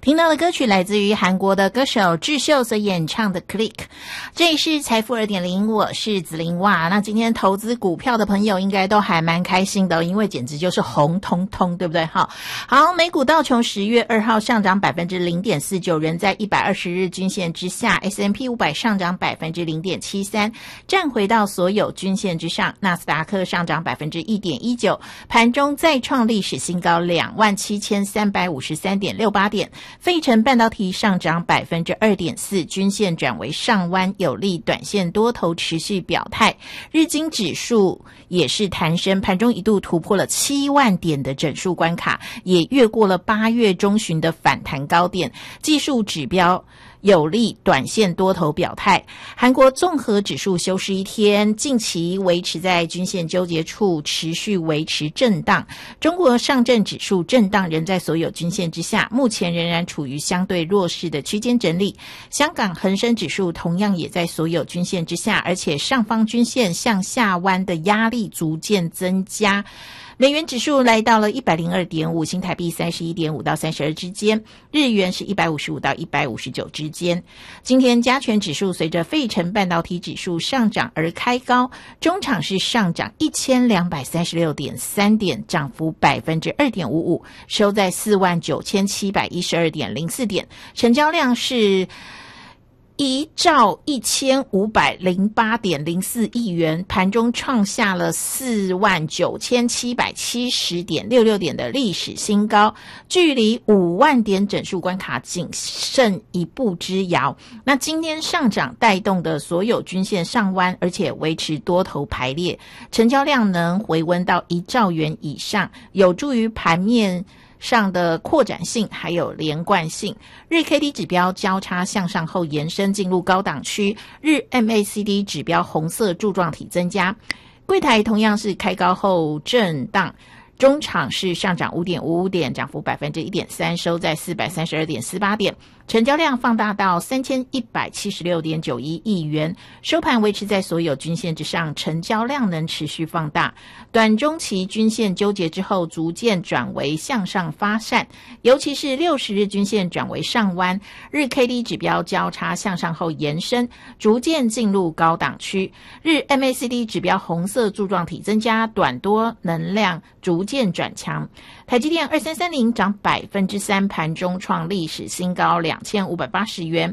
听到的歌曲来自于韩国的歌手智秀所演唱的 Click。 这里是财富 2.0， 我是子琳。哇，那今天投资股票的朋友应该都还蛮开心的，因为简直就是红彤彤，对不对？好，美股道琼10月2号上涨 0.49%， 仍在120日均线之下， S&P 500上涨 0.73%， 站回到所有均线之上。纳斯达克上涨 1.19%， 盘中再创历史新高 27,353.68 点。费城半导体上涨 2.4%， 均线转为上弯，有利短线多头持续表态。日经指数也是弹升，盘中一度突破了7万点的整数关卡，也越过了8月中旬的反弹高点，技术指标有利短线多头表态。韩国综合指数休市一天，近期维持在均线纠结处，持续维持震荡。中国上证指数震荡仍在所有均线之下，目前仍然处于相对弱势的区间整理。香港恒生指数同样也在所有均线之下，而且上方均线向下弯的压力逐渐增加。美元指数来到了 102.5， 新台币 31.5 到32之间，日元是155到159之间。今天加权指数随着费城半导体指数上涨而开高，中场是上涨 1236.3 点，涨幅 2.55%， 收在 49,712.04 点，成交量是11508.04亿元，盘中创下了 49,770.66 点的历史新高，距离5万点整数关卡仅剩一步之遥。那今天上涨带动的所有均线上弯，而且维持多头排列，成交量能回温到1兆元以上，有助于盘面上的扩展性还有连贯性。日 KD 指标交叉向上后延伸进入高档区，日 MACD 指标红色柱状体增加。柜台同样是开高后震荡，中场是上涨 5.55 点，涨幅 1.3%， 收在 432.48 点，成交量放大到 3176.91 亿元，收盘维持在所有均线之上，成交量能持续放大。短中期均线纠结之后逐渐转为向上发散，尤其是60日均线转为上弯，日 KD 指标交叉向上后延伸，逐渐进入高档区，日 MACD 指标红色柱状体增加，短多能量逐渐转强。台积电2330涨 3%， 盘中创历史新高2580元，